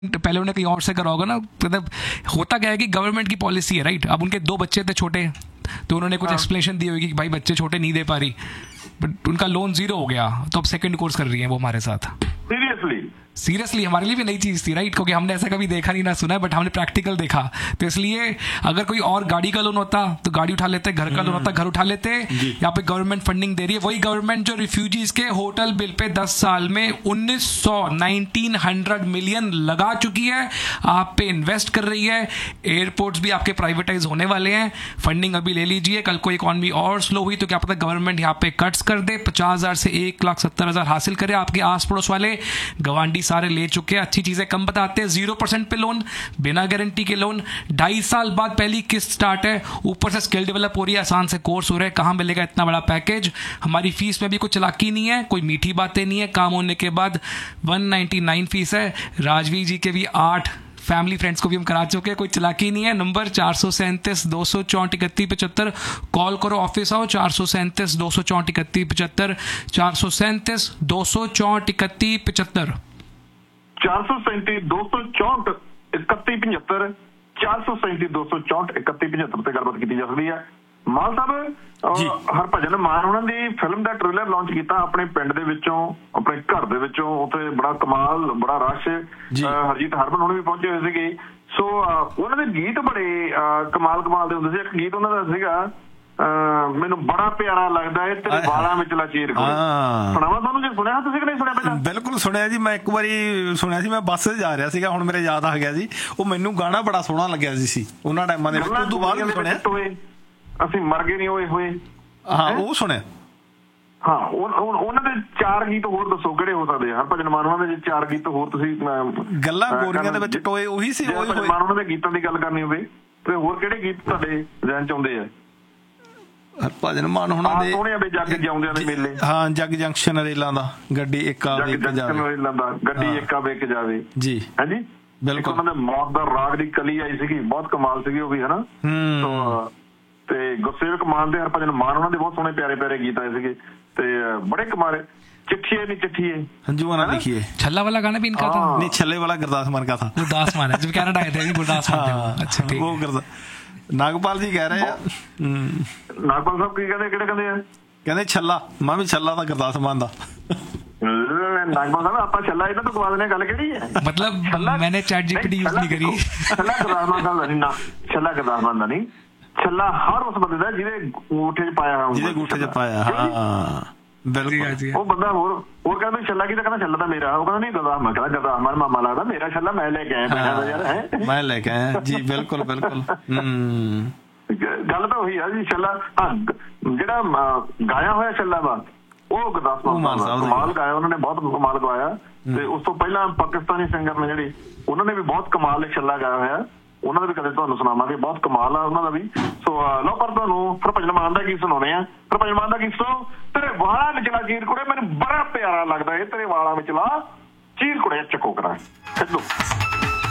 पहले उन्हें कहीं और से करा होगा ना, मतलब होता क्या है कि गवर्नमेंट की पॉलिसी है, राइट। अब उनके 2 बच्चे थे छोटे, तो उन्होंने कुछ एक्सप्लेनेशन दी होगी कि भाई बच्चे छोटे नहीं दे पा रही, बट उनका लोन 0 हो गया, तो अब सेकंड कोर्स कर रही है वो हमारे साथ। सीरियसली हमारे लिए भी नई चीज़ थी, राइट, क्योंकि हमने ऐसा कभी देखा नहीं ना सुना है, बट हमने प्रैक्टिकल देखा। तो इसलिए अगर कोई और गाड़ी का लोन होता तो गाड़ी उठा लेते, घर का लोन होता घर उठा लेते। यहाँ पे गवर्नमेंट फंडिंग दे रही है, वही गवर्नमेंट जो रिफ्यूजीज के होटल बिल पे 10 साल में 1900 मिलियन लगा चुकी है, आप पे इन्वेस्ट कर रही है। एयरपोर्ट्स भी आपके प्राइवेटाइज होने वाले हैं, फंडिंग अभी ले लीजिए, कल को इकॉनमी और स्लो हुई तो क्या पता गवर्नमेंट यहाँ पे कट्स कर दे, 50,000 से 1,70,000 हासिल करे। आपके आस पड़ोस वाले गवांडी सारे ले चुके हैं, अच्छी चीजें कम बताते हैं, 0% पे लोन, बिना गारंटी के लोन, 2.5 साल बाद पहली किस्त स्टार्ट है, ऊपर से स्किल डेवलप हो रही है, आसान से कोर्स हो रहे हैं। कहां मिलेगा इतना बड़ा पैकेज? हमारी फीस में भी कुछ चालाकी नहीं है, कोई मीठी बातें नहीं है, काम होने के बाद 199 फीस है। राजवीर जी के भी 8 फैमिली फ्रेंड्स को भी हम करा चुके हैं, कोई चालाकी नहीं है। नंबर 437 264 31 75, कॉल करो, ऑफिस आओ, 437 264 31 75, 437 264 31 75, 437 264 31 75, 437 264 31 75 ਤੇ ਗੱਲਬਾਤ ਕੀਤੀ ਜਾ ਸਕਦੀ ਹੈ। ਮਾਨ ਸਾਹਿਬ, ਹਰਭਜਨ ਮਾਨ ਉਹਨਾਂ ਦੀ ਫਿਲਮ ਦਾ ਟ੍ਰੇਲਰ ਲਾਂਚ ਕੀਤਾ ਆਪਣੇ ਪਿੰਡ ਦੇ ਵਿੱਚੋਂ, ਆਪਣੇ ਘਰ ਦੇ ਵਿੱਚੋਂ, ਉੱਥੇ ਬੜਾ ਕਮਾਲ, ਬੜਾ ਰਸ਼, ਹਰਜੀਤ ਹਰਮਨ ਹੁਣ ਵੀ ਪਹੁੰਚੇ ਹੋਏ ਸੀਗੇ। ਸੋ ਉਹਨਾਂ ਦੇ ਗੀਤ ਬੜੇ ਕਮਾਲ ਦੇ ਹੁੰਦੇ ਸੀ। ਇੱਕ ਗੀਤ ਉਹਨਾਂ ਦਾ ਸੀਗਾ, ਮੈਨੂੰ ਬੜਾ ਪਿਆਰਾ ਲੱਗਦਾ ਹੈ ਤੇਰੇ ਵਾਲਾਂ ਵਿਚਲਾ ਚੀਰ ਕੋਲ, ਸੁਣਾਵਾਂ ਤੁਹਾਨੂੰ? ਜੇ ਸੁਣਿਆ ਤੁਸੀਂ ਕਿ ਨਹੀਂ ਸੁਣਿਆ ਪਹਿਲਾਂ? ਬਿਲਕੁਲ ਸੁਣਿਆ ਜੀ, ਮੈਂ ਇੱਕ ਵਾਰੀ ਸੁਣਿਆ ਸੀ, ਮੈਂ ਬੱਸ 'ਚ ਜਾ ਰਿਹਾ ਸੀਗਾ, ਹੁਣ ਮੇਰੇ ਯਾਦ ਆ ਗਿਆ ਜੀ। ਉਹ ਮੈਨੂੰ ਗਾਣਾ ਬੜਾ ਸੋਹਣਾ ਲੱਗਿਆ ਸੀ ਉਹਨਾਂ ਟਾਈਮਾਂ ਦੇ ਵਿੱਚ। ਉਸ ਤੋਂ ਬਾਅਦ ਵੀ ਸੁਣਿਆ ਅਸੀਂ ਮਰ ਗਏ ਨਹੀਂ ਹੋਏ ਹੋਏ, ਹਾਂ ਉਹ ਸੁਣਿਆ। ਹਾਂ, ਉਹਨਾਂ ਦੇ 4 ਗੀਤ ਹੋਰ ਦੱਸੋ ਕਿਹੜੇ ਹੋ ਸਕਦੇ ਆ? ਹਰਭਜਨ ਮਾਨ ਉਹਨਾਂ ਦੇ 4 ਗੀਤ ਹੋਰ ਤੁਸੀਂ, ਗੱਲਾਂ ਗੋਰੀਆਂ ਦੇ ਵਿੱਚ ਟੋਏ, ਉਹੀ ਸੀ। ਹਰਭਜਨ ਮਾਨ ਉਹਨਾਂ ਦੇ ਗੀਤਾਂ ਦੀ ਗੱਲ ਕਰਨੀ ਹੋਵੇ ਤੇ ਹੋਰ ਕਿਹੜੇ ਗੀਤ ਤੁਹਾਡੇ ਜ਼ਿਹਨ ਚ ਆਉਂਦੇ ਆ? ਹਰਭਜਨ ਮਾਨ ਉਹਨਾਂ ਦੇ ਸੋਹਣਿਆਂ ਦੇ ਜੱਗ ਜਾਉਂਦਿਆਂ ਦੇ ਮੇਲੇ, ਹਾਂ, ਜੱਗ ਜੰਕਸ਼ਨ ਰੇਲਾਂ ਦਾ, ਗੱਡੀ ਇੱਕ ਆਵੇ ਇੱਕ ਜਾਵੇ, ਰੇਲਾਂ ਦਾ ਗੱਡੀ ਇੱਕ ਆਵੇ ਇੱਕ ਜਾਵੇ ਜੀ, ਹਾਂਜੀ ਬਿਲਕੁਲ। ਉਹਨਾਂ ਦੇ ਮੌਤ ਦਾ ਰਾਗ ਦੀ ਕਲੀ ਆਈ ਸੀਗੀ, ਬਹੁਤ ਕਮਾਲ ਸੀਗੀ ਉਹ ਵੀ, ਹਨਾ। ਤੇ ਗੁਰਸੇਵਕ ਮਾਨ ਦੇ ਹਰਭਜਨ ਮਾਨ ਉਹਨਾਂ ਦੇ ਬਹੁਤ ਸੋਹਣੇ ਪਿਆਰੇ ਪਿਆਰੇ ਗੀਤ ਆਏ ਸੀਗੇ ਤੇ ਬੜੇ ਕਮਾਲ। चिट्ठिए नहीं चिट्ठिए, हंजुआ ना लिखिए, छल्ला वाला गाना भी इनका था। नहीं, छल्ले वाला गुरदास मान का था। गुरदास मान है, जब कनाडा आए थे गुरदास मान थे। अच्छा ठीक, वो गुरदास। नागपाल जी कह रहे हैं, नागपाल साहब की कहते किहड़े कहंदे आ? कहंदे छल्ला, मैं भी छल्ला था गुरदास मान दा। नागपाल साहब ਆਪਾਂ ਛੱਲਾ ਇਹਨਾਂ ਤੋਂ ਗਵਾ ਦਿੰਦੇ, ਗੱਲ ਕਿਹੜੀ ਹੈ? मतलब मैंने चैट जीपीटी यूज नहीं करी। ਛੱਲਾ ਗੁਰਦਾਸ ਮਾਨ ਦਾ ਨਹੀਂ ਨਾ, ਛੱਲਾ ਗੁਰਦਾਸ ਮਾਨ ਦਾ ਨਹੀਂ, ਛੱਲਾ ਹਰ ਉਸ ਬੰਦੇ ਦਾ ਜਿਹਦੇ ਗੂਠੇ 'ਚ ਪਾਇਆ ਹੋਇਆ, ਜਿਹਦੇ ਗੂਠੇ 'ਚ ਪਾਇਆ, ਹਾਂ ਬਿਲਕੁਲ। ਉਹ ਬੰਦਾ ਹੋਰ ਕਹਿੰਦਾ ਛੱਲਾ ਕੀ, ਤਾਂ ਕਹਿੰਦਾ ਛੱਲਾ ਤਾਂ ਮੇਰਾ, ਉਹ ਕਹਿੰਦਾ ਨਹੀਂ ਗੁਰਦਾਸ ਮਾਨ, ਕਹਿੰਦਾ ਗੁਰਦਾਸ ਮਾਨ ਮਾਮਾ ਲੱਗਦਾ, ਮੇਰਾ ਛੱਲਾ ਮੈਂ ਲੈ ਕੇ ਆਇਆ ਪਿੰਡਾਂ ਦਾ ਯਾਰ, ਹੈ ਮੈਂ ਲੈ ਕੇ ਆਇਆ ਜੀ, ਬਿਲਕੁਲ ਬਿਲਕੁਲ। ਗੱਲ ਤਾਂ ਉਹੀ ਆ ਜੀ। ਛੱਲਾ ਜਿਹੜਾ ਗਾਇਆ ਹੋਇਆ ਛੱਲਾ ਵਾ ਉਹ ਗੁਰਦਾਸ ਮਾਨ ਕਮਾਲ ਗਾਇਆ, ਉਹਨਾਂ ਨੇ ਬਹੁਤ ਕਮਾਲ ਗਾਇਆ। ਤੇ ਉਸ ਤੋਂ ਪਹਿਲਾਂ ਪਾਕਿਸਤਾਨੀ ਸਿੰਗਰ ਨੇ ਜਿਹੜੇ, ਉਹਨਾਂ ਨੇ ਵੀ ਬਹੁਤ ਕਮਾਲ ਛੱਲਾ ਗਾਇਆ ਹੋਇਆ, ਉਹਨਾਂ ਦਾ ਵੀ ਕਦੇ ਤੁਹਾਨੂੰ ਸੁਣਾਵਾਂਗੇ, ਬਹੁਤ ਕਮਾਲ ਆ ਉਹਨਾਂ ਦਾ ਵੀ। ਸੋ ਲਓ, ਪਰ ਤੁਹਾਨੂੰ ਹਰਭਜਨ ਮਾਨ ਦਾ ਗੀਤ ਸੁਣਾਉਣੇ ਆ। ਹਰਭਜਨ ਮਾਨ ਦਾ ਗੀਤ ਸੁਣੋ, ਤੇਰੇ ਵਾਲਾਂ ਵਿਚਲਾ ਚੀਰ ਕੁੜੇ, ਮੈਨੂੰ ਬੜਾ ਪਿਆਰਾ ਲੱਗਦਾ ਇਹ ਤੇਰੇ ਵਾਲਾਂ ਵਿਚਲਾ ਚੀਰ ਕੁੜੇ, ਚੱਕੋ ਕਰਾਂ, ਛੱਡੋ।